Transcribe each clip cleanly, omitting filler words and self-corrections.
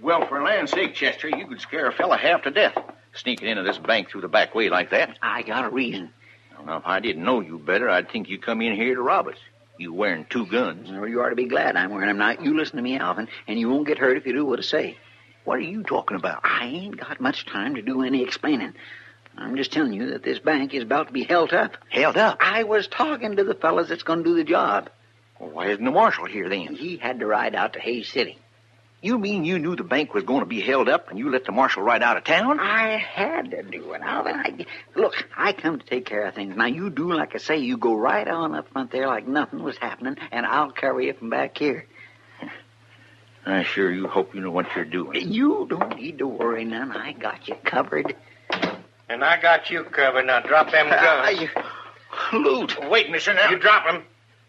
Well, for land's sake, Chester, you could scare a fella half to death, sneaking into this bank through the back way like that. I got a reason. Now, if I didn't know you better, I'd think you come in here to rob us. You wearing 2 guns. Well, you ought to be glad I'm wearing them. Now, you listen to me, Alvin, and you won't get hurt if you do what I say. What are you talking about? I ain't got much time to do any explaining. I'm just telling you that this bank is about to be held up. Held up? I was talking to the fellas that's going to do the job. Well, why isn't the marshal here then? He had to ride out to Hayes City. You mean you knew the bank was going to be held up and you let the marshal ride out of town? I had to do it, Alvin. Look, I come to take care of things. Now, you do like I say. You go right on up front there like nothing was happening, and I'll carry you from back here. I sure you hope you know what you're doing. You don't need to worry none. I got you covered. And I got you covered. Now, drop them guns. Loot. Wait, mister, now. You drop them.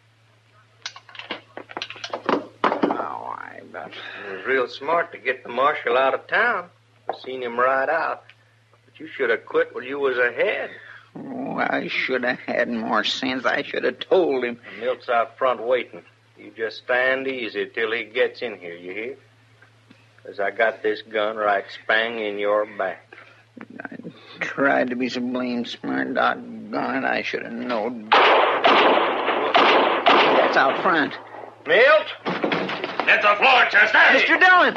It was real smart to get the marshal out of town. I seen him ride out. But you should have quit when you was ahead. Oh, I should have had more sense. I should have told him. The Milt's out front waiting. You just stand easy till he gets in here, you hear? 'Cause I got this gun right spang in your back. I tried to be so blame smart. Doggone it, I should have known. That's out front. Milt! Hit the floor, Chester! Mr. Dillon!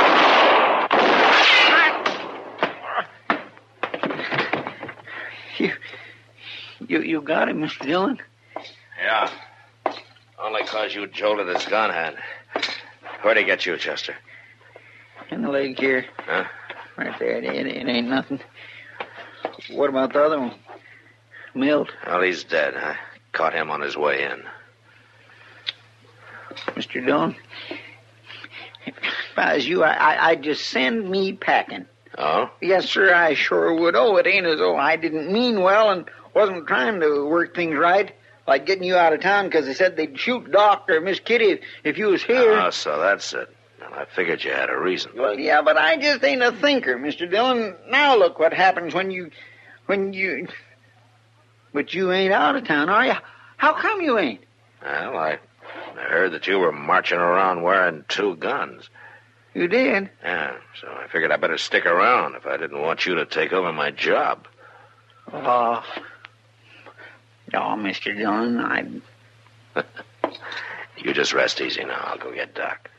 You got him, Mr. Dillon? Yeah. Only 'cause you jolted his gun hand. Where'd he get you, Chester? In the leg here. Huh? Right there. It ain't nothing. What about the other one? Milt? Well, he's dead. I caught him on his way in. Mr. Dillon, if I was you, I'd just send me packing. Oh? Yes, sir, I sure would. Oh, it ain't as though I didn't mean well and wasn't trying to work things right, like getting you out of town because they said they'd shoot Doc or Miss Kitty if you was here. Oh, so that's it. Well, I figured you had a reason. Well, yeah, but I just ain't a thinker, Mr. Dillon. Now look what happens when you... But you ain't out of town, are you? How come you ain't? Well, I heard that you were marching around wearing 2 guns. You did? Yeah, so I figured I better stick around if I didn't want you to take over my job. Oh, Mr. Dillon, You just rest easy now. I'll go get Doc.